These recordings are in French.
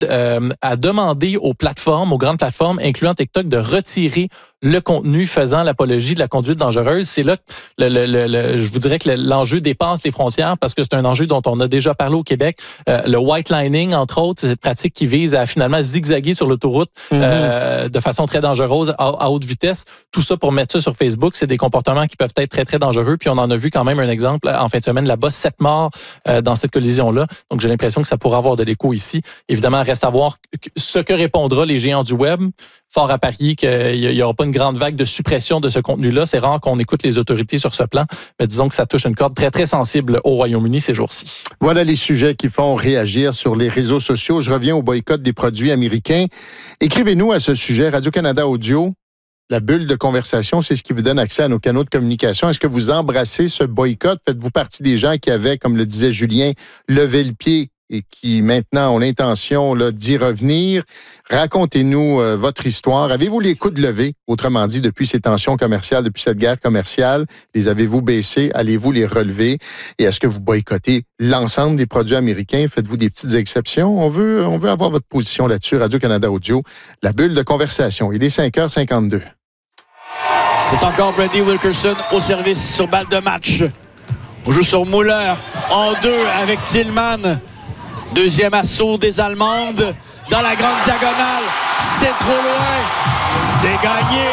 a demandé aux grandes plateformes, incluant TikTok, de retirer le contenu faisant l'apologie de la conduite dangereuse. C'est là que je vous dirais que l'enjeu dépasse les frontières parce que c'est un enjeu dont on a déjà parlé au Québec. Le white lining, entre autres, c'est cette pratique qui vise à finalement zigzaguer sur l'autoroute de façon très dangereuse à haute vitesse. Tout ça pour mettre ça sur Facebook, c'est des comportements qui peuvent être très, très dangereux. Puis on en a vu quand même un exemple en fin de semaine là-bas, 7 morts dans cette collision-là. Donc j'ai l'impression que ça pourra avoir de l'écho ici. Évidemment, reste à voir ce que répondra les géants du web. Fort à parier qu'il n'y aura pas une grande vague de suppression de ce contenu-là. C'est rare qu'on écoute les autorités sur ce plan, mais disons que ça touche une corde très, très sensible au Royaume-Uni ces jours-ci. Voilà les sujets qui font réagir sur les réseaux sociaux. Je reviens au boycott des produits américains. Écrivez-nous à ce sujet, Radio-Canada Audio. La bulle de conversation, c'est ce qui vous donne accès à nos canaux de communication. Est-ce que vous embrassez ce boycott? Faites-vous partie des gens qui avaient, comme le disait Julien, levé le pied et qui maintenant ont l'intention d'y revenir? Racontez-nous votre histoire. Avez-vous les coudes levés, autrement dit, depuis ces tensions commerciales, depuis cette guerre commerciale? Les avez-vous baissés? Allez-vous les relever? Et est-ce que vous boycottez l'ensemble des produits américains? Faites-vous des petites exceptions? On veut avoir votre position là-dessus. Radio-Canada Audio, la bulle de conversation. Il est 5h52. C'est encore Brandy Wilkerson au service sur balle de match. On joue sur Muller en 2 avec Tillman. Deuxième assaut des Allemandes dans la grande diagonale. C'est trop loin. C'est gagné.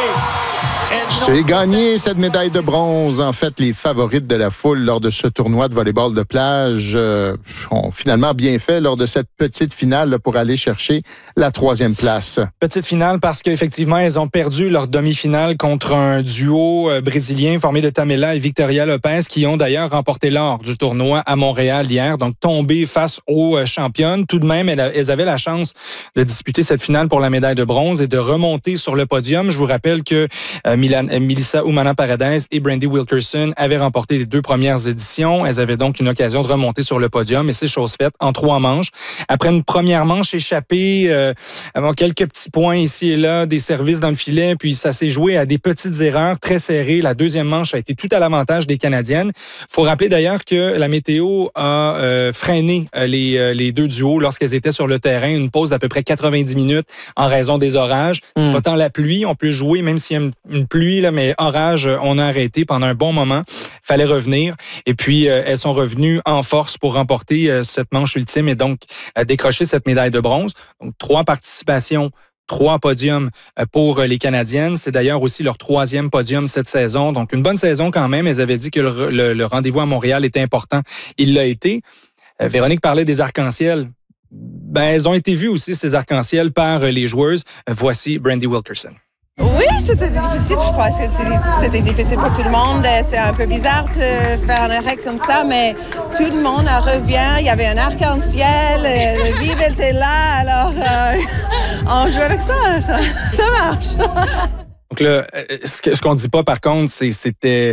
C'est gagné, cette médaille de bronze. En fait, les favorites de la foule lors de ce tournoi de volleyball de plage ont finalement bien fait lors de cette petite finale pour aller chercher la 3e place. Petite finale parce qu'effectivement, elles ont perdu leur demi-finale contre un duo brésilien formé de Tamela et Victoria Lopez qui ont d'ailleurs remporté l'or du tournoi à Montréal hier. Donc, tombé face aux championnes. Tout de même, elles avaient la chance de disputer cette finale pour la médaille de bronze et de remonter sur le podium. Je vous rappelle que Melissa Umana-Paredes et Brandy Wilkerson avaient remporté les 2 premières éditions. Elles avaient donc une occasion de remonter sur le podium et c'est chose faite en 3 manches. Après une première manche échappée, avant quelques petits points ici et là, des services dans le filet, puis ça s'est joué à des petites erreurs très serrées. La deuxième manche a été tout à l'avantage des Canadiennes. Il faut rappeler d'ailleurs que la météo a freiné les 2 duos lorsqu'elles étaient sur le terrain. Une pause d'à peu près 90 minutes en raison des orages. Pas tant la pluie, on peut jouer même s'il y a une pluie, là, mais orage, on a arrêté pendant un bon moment. Fallait revenir. Et puis, elles sont revenues en force pour remporter cette manche ultime et donc décrocher cette médaille de bronze. Donc, 3 participations, 3 podiums pour les Canadiennes. C'est d'ailleurs aussi leur 3e podium cette saison. Donc, une bonne saison quand même. Elles avaient dit que le rendez-vous à Montréal était important. Il l'a été. Véronique parlait des arcs-en-ciel. Elles ont été vues aussi, ces arcs-en-ciel, par les joueuses. Voici Brandy Wilkerson. Oui, c'était difficile, je crois. C'était difficile pour tout le monde. C'est un peu bizarre de faire un arrêt comme ça, mais tout le monde revient. Il y avait un arc-en-ciel, le livre était là, alors on joue avec ça marche. Donc là, ce qu'on ne dit pas, par contre, c'était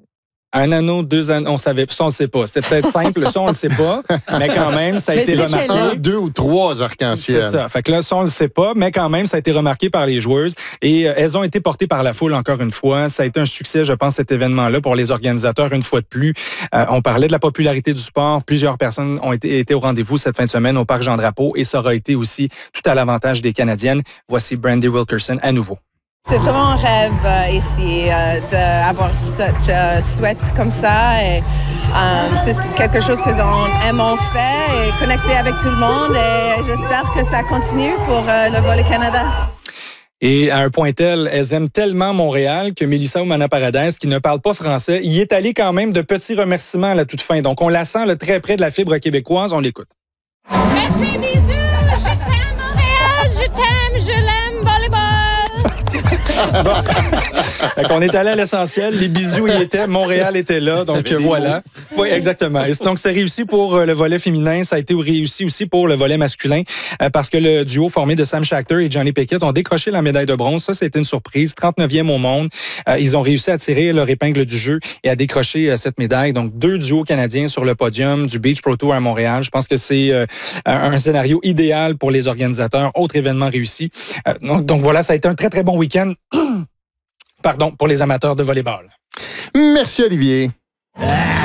1 anneau, 2 anneaux, on savait, ça on ne sait pas. C'est peut-être simple, ça on ne le sait pas, mais quand même, ça a été remarqué. 1, 2 ou 3 arcs-en-ciel. C'est ça. Fait que là, ça on ne le sait pas, mais quand même, ça a été remarqué par les joueuses et elles ont été portées par la foule encore une fois. Ça a été un succès, je pense, cet événement-là pour les organisateurs une fois de plus. On parlait de la popularité du sport. Plusieurs personnes ont été au rendez-vous cette fin de semaine au Parc Jean-Drapeau et ça aura été aussi tout à l'avantage des Canadiennes. Voici Brandy Wilkerson à nouveau. C'est vraiment un rêve ici d'avoir cette souhait comme ça. Et, c'est quelque chose que nous aimons faire et connecter avec tout le monde. Et j'espère que ça continue pour le Volley Canada. Et à un point tel, elles aiment tellement Montréal que Melissa Umana-Paredes, qui ne parle pas français, y est allée quand même de petits remerciements à la toute fin. Donc on la sent très près de la fibre québécoise. On l'écoute. Merci, bisous. Je t'aime Montréal. Je t'aime, je l'aime, volleyball. Bon. On est allé à l'essentiel. Les bisous y étaient. Montréal était là. Donc, voilà. Oui, exactement. Et donc, c'était réussi pour le volet féminin. Ça a été réussi aussi pour le volet masculin parce que le duo formé de Sam Schachter et Johnny Pickett ont décroché la médaille de bronze. Ça, c'était une surprise. 39e au monde. Ils ont réussi à tirer leur épingle du jeu et à décrocher cette médaille. Donc, 2 duos canadiens sur le podium du Beach Pro Tour à Montréal. Je pense que c'est un scénario idéal pour les organisateurs. Autre événement réussi. Donc, voilà, ça a été un très, très bon week-end. Pardon, pour les amateurs de volleyball. Merci, Olivier.